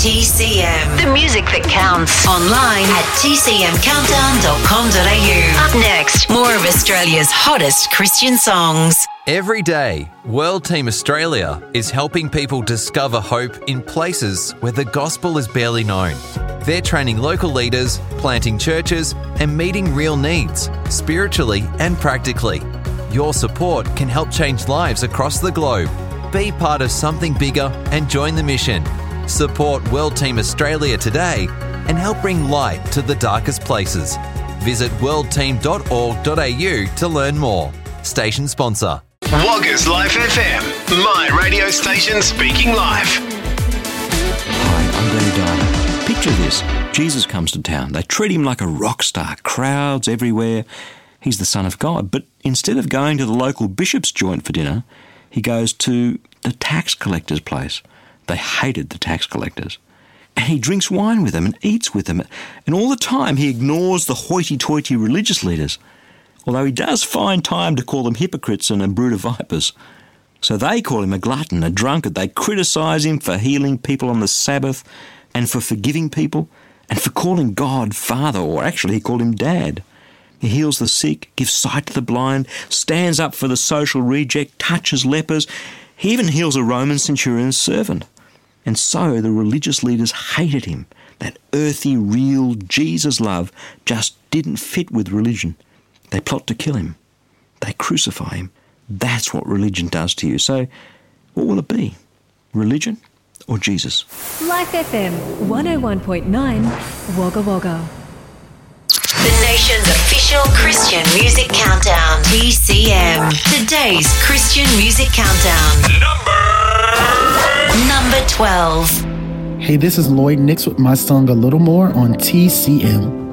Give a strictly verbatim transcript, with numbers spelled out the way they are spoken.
T C M. The music that counts. Online at t c m countdown dot com dot a u. Up next, more of Australia's hottest Christian songs. Every day, World Team Australia is helping people discover hope in places where the gospel is barely known. They're training local leaders, planting churches, and meeting real needs, spiritually and practically. Your support can help change lives across the globe. Be part of something bigger and join the mission. Support World Team Australia today and help bring light to the darkest places. Visit world team dot org dot a u to learn more. Station sponsor. Woggers Life F M, my radio station speaking life. Hi, I'm Glenn Dyer. Picture this. Jesus comes to town. They treat him like a rock star. Crowds everywhere. He's the Son of God. But instead of going to the local bishop's joint for dinner, he goes to the tax collector's place. They hated the tax collectors. And he drinks wine with them and eats with them. And all the time he ignores the hoity-toity religious leaders, although he does find time to call them hypocrites and a brood of vipers. So they call him a glutton, a drunkard. They criticise him for healing people on the Sabbath and for forgiving people and for calling God Father, or actually he called him Dad. He heals the sick, gives sight to the blind, stands up for the social reject, touches lepers. He even heals a Roman centurion's servant. And so the religious leaders hated him. That earthy, real Jesus love just didn't fit with religion. They plot to kill him. They crucify him. That's what religion does to you. So what will it be? Religion or Jesus? Life F M one oh one point nine, Wagga Wagga. The nation's official Christian music countdown. T C M. Today's Christian music countdown. Number... Number twelve. Hey, this is Lloyd Nix with my song A Little More on T C M.